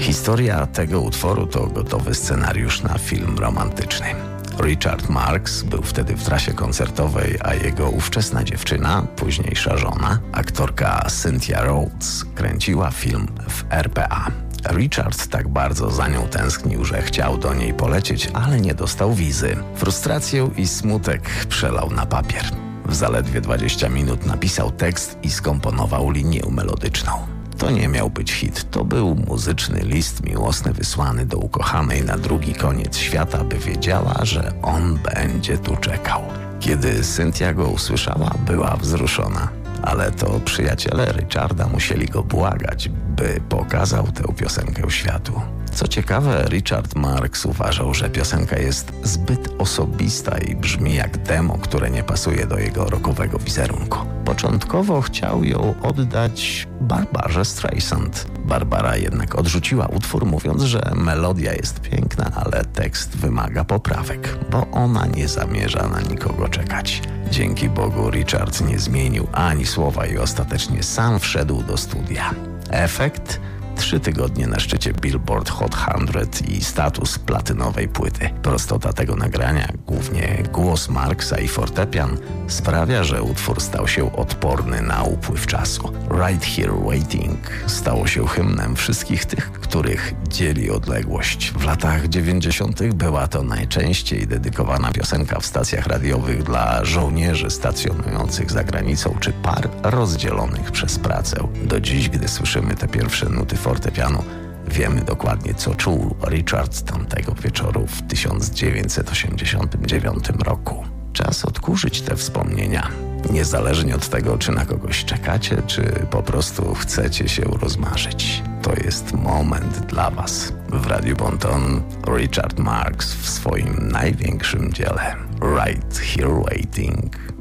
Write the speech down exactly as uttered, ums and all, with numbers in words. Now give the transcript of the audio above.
Historia tego utworu to gotowy scenariusz na film romantyczny. Richard Marx był wtedy w trasie koncertowej, a jego ówczesna dziewczyna, późniejsza żona, aktorka Cynthia Rhodes, kręciła film w R P A. Richard tak bardzo za nią tęsknił, że chciał do niej polecieć, ale nie dostał wizy. Frustrację i smutek przelał na papier. W zaledwie dwadzieścia minut napisał tekst i skomponował linię melodyczną. To nie miał być hit, to był muzyczny list miłosny wysłany do ukochanej na drugi koniec świata, by wiedziała, że on będzie tu czekał. Kiedy Cynthia go usłyszała, była wzruszona. Ale to przyjaciele Richarda musieli go błagać, by pokazał tę piosenkę światu. Co ciekawe, Richard Marx uważał, że piosenka jest zbyt osobista i brzmi jak demo, które nie pasuje do jego rockowego wizerunku. Początkowo chciał ją oddać Barbarze Streisand. Barbara jednak odrzuciła utwór, mówiąc, że melodia jest piękna, ale tekst wymaga poprawek, bo ona nie zamierza na nikogo czekać. Dzięki Bogu Richard nie zmienił ani słowa i ostatecznie sam wszedł do studia. Efekt? Trzy tygodnie na szczycie Billboard Hot sto i status platynowej płyty. Prostota tego nagrania, głównie głos Marksa i fortepian, sprawia, że utwór stał się odporny na upływ czasu. Right Here Waiting stało się hymnem wszystkich tych, których dzieli odległość. W latach dziewięćdziesiątych była to najczęściej dedykowana piosenka w stacjach radiowych dla żołnierzy stacjonujących za granicą czy par rozdzielonych przez pracę. Do dziś, gdy słyszymy te pierwsze nuty fortepianu, wiemy dokładnie, co czuł Richard tamtego wieczoru w tysiąc dziewięćset osiemdziesiątym dziewiątym roku. Czas odkurzyć te wspomnienia, niezależnie od tego, czy na kogoś czekacie, czy po prostu chcecie się rozmarzyć. To jest moment dla Was. W Radiu Bonton Richard Marx w swoim największym dziele Right Here Waiting.